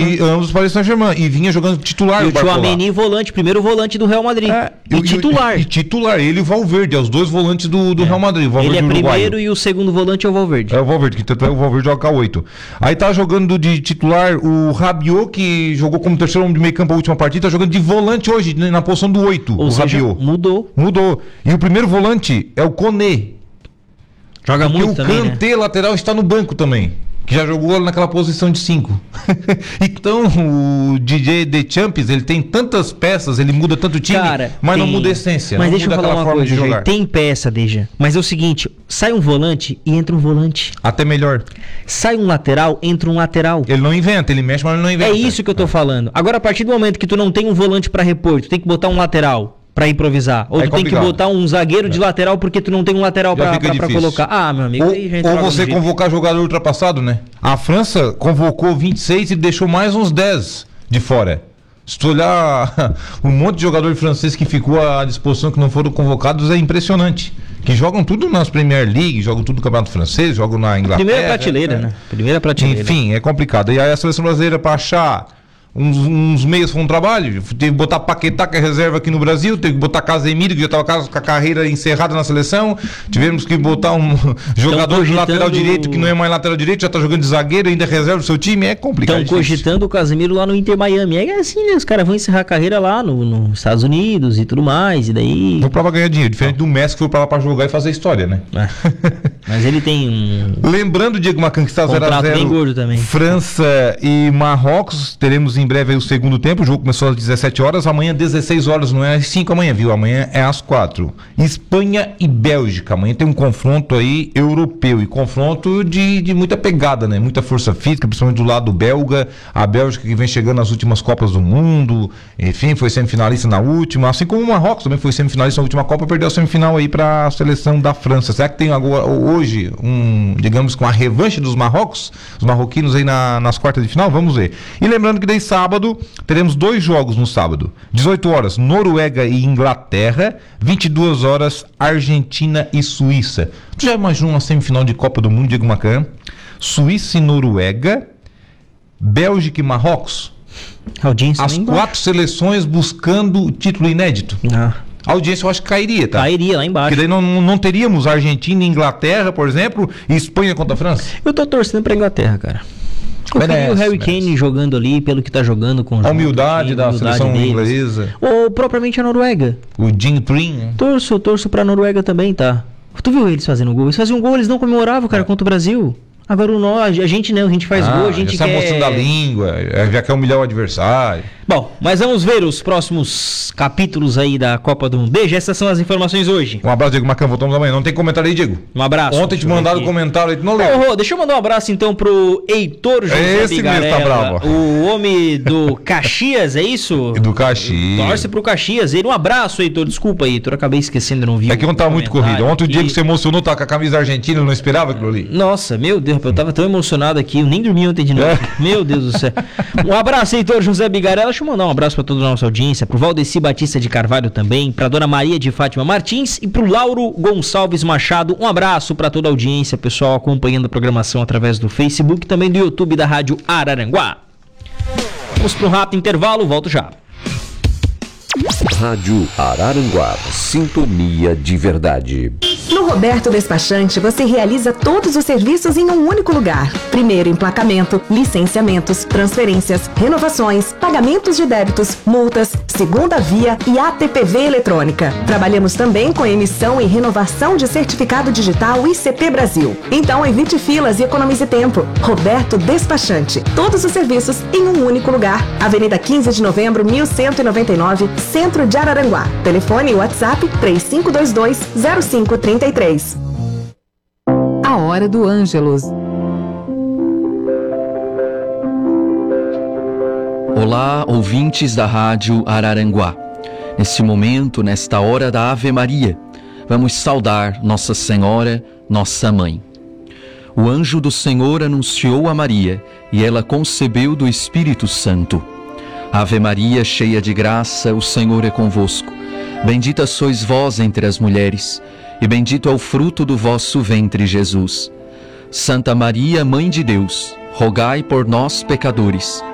E ambos do Paris Saint-Germain. E vinha jogando titular. E o Tchouaméni volante, primeiro volante do Real Madrid. Titular. E titular, ele e o Valverde, os dois volantes do Real Madrid. Ele é primeiro e o segundo volante é o Valverde. É o Valverde, que tanto é o Valverde joga K8. Aí tá jogando de titular o Rabiot, que jogou como terceiro homem de meio campo a última partida, tá jogando de volante hoje, na posição do 8, Ou o seja, Rabiot. Mudou. E o primeiro volante é o Koné. Joga muito o também, Kanté, lateral, está no banco também. Que já jogou naquela posição de 5. Então, o DJ Deschamps, ele tem tantas peças, ele muda tanto o time, mas não muda a essência. Mas não deixa eu falar uma coisa, Jorge, tem peça, Deja. Mas é o seguinte, sai um volante e entra um volante. Até melhor. Sai um lateral, entra um lateral. Ele não inventa, ele mexe, mas ele não inventa. É isso que eu tô falando. Agora, a partir do momento que tu não tem um volante pra repor, tu tem que botar um lateral pra improvisar. Ou tu tem que botar um zagueiro de lateral porque tu não tem um lateral pra colocar. Ah, meu amigo. Ou você convocar jogador ultrapassado, né? A França convocou 26 e deixou mais uns 10 de fora. Se tu olhar um monte de jogador francês que ficou à disposição, que não foram convocados, é impressionante. Que jogam tudo nas Premier League, jogam tudo no Campeonato Francês, jogam na Inglaterra. Primeira prateleira, né? Primeira prateleira. Enfim, é complicado. E aí a seleção brasileira, pra achar uns meios foi um trabalho. Teve que botar Paquetá, que é reserva aqui no Brasil, teve que botar Casemiro, que já estava com a carreira encerrada na seleção. Tivemos que botar um jogador de lateral direito, que não é mais lateral direito, já está jogando de zagueiro, ainda reserva o seu time. É complicado. Estão cogitando o Casemiro lá no Inter Miami. É assim, né? Os caras vão encerrar a carreira lá nos Estados Unidos e tudo mais. E daí. Vão pra lá ganhar dinheiro, diferente do Messi que foi pra lá pra jogar e fazer história, né? Mas ele tem Lembrando, Diego Macan, que está 0x0 bem gordo também. França e Marrocos. Teremos em breve aí o segundo tempo. O jogo começou às 17 horas. Amanhã, 16 horas. Não é às 5 amanhã, viu? Amanhã é às 4. Espanha e Bélgica. Amanhã tem um confronto aí europeu. E confronto de muita pegada, né? Muita força física, principalmente do lado belga. A Bélgica que vem chegando nas últimas Copas do Mundo. Enfim, foi semifinalista na última. Assim como o Marrocos também foi semifinalista na última Copa. Perdeu a semifinal aí para a seleção da França. Será que tem agora, hoje, digamos, com a revanche dos Marrocos? Os marroquinos aí nas quartas de final? Vamos ver. E lembrando que daí sábado, teremos 2 jogos no sábado. 18 horas, Noruega e Inglaterra. 22 horas, Argentina e Suíça. Tu já imaginou uma semifinal de Copa do Mundo, Diego Macan? Suíça e Noruega, Bélgica e Marrocos? As 4 seleções buscando o título inédito. A audiência eu acho que cairia, tá? Cairia lá embaixo. Porque daí não teríamos Argentina e Inglaterra, por exemplo, e Espanha contra a França. Eu tô torcendo pra Inglaterra, cara. Eu queria o Harry Kane jogando ali, pelo que tá jogando com a humildade da seleção inglesa. Ou propriamente a Noruega. O Jim Prim, né? Torço pra Noruega também, tá? Tu viu eles fazendo gol? Eles faziam gol, eles não comemoravam, cara, contra o Brasil. Agora a gente não, a gente faz gol, a gente quer... mostrando da língua, já quer humilhar o adversário. Bom, mas vamos ver os próximos capítulos aí da Copa do Mundo. Deixa, essas são as informações hoje. Um abraço, Diego Macan, voltamos amanhã. Não tem comentário aí, Diego? Um abraço. Ontem te mandaram comentário aí, tu não leu. Deixa eu mandar um abraço então pro Heitor José Bigarella, mesmo tá bravo. o homem do Caxias, é isso? Do Caxias. Torce pro Caxias. Um abraço, Heitor. Desculpa, Heitor, acabei esquecendo, não vi. É que ontem tava muito corrido. Ontem o Diego se emocionou, tá com a camisa argentina, eu não esperava aquilo ali. Nossa, meu Deus, eu tava tão emocionado aqui, eu nem dormi ontem de noite. Meu Deus do céu. Um abraço, Heitor José Bigarella. Deixa eu mandar um abraço pra toda a nossa audiência, pro Valdeci Batista de Carvalho também, pra dona Maria de Fátima Martins e pro Lauro Gonçalves Machado. Um abraço pra toda a audiência, pessoal acompanhando a programação através do Facebook, também do YouTube da Rádio Araranguá. Vamos pro rápido intervalo, volto já. Rádio Araranguá, sintonia de verdade. No Roberto Despachante, você realiza todos os serviços em um único lugar. Primeiro, emplacamento, licenciamentos, transferências, renovações, pagamentos de débitos, multas, segunda via e ATPV eletrônica. Trabalhamos também com emissão e renovação de certificado digital ICP Brasil. Então, evite filas e economize tempo. Roberto Despachante. Todos os serviços em um único lugar. Avenida 15 de Novembro, 1199, Centro de Araranguá. Telefone e WhatsApp 3522-0533. A Hora do Ângelus. Olá, ouvintes da Rádio Araranguá. Nesse momento, nesta hora da Ave Maria, vamos saudar Nossa Senhora, nossa Mãe. O anjo do Senhor anunciou a Maria e ela concebeu do Espírito Santo. Ave Maria, cheia de graça, o Senhor é convosco. Bendita sois vós entre as mulheres, e bendito é o fruto do vosso ventre, Jesus. Santa Maria, Mãe de Deus, rogai por nós, pecadores,